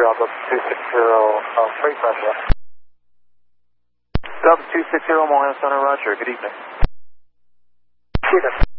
I'll go 260, freight pressure. Dub 260, Morehouse Center, Roger. Good evening. Good.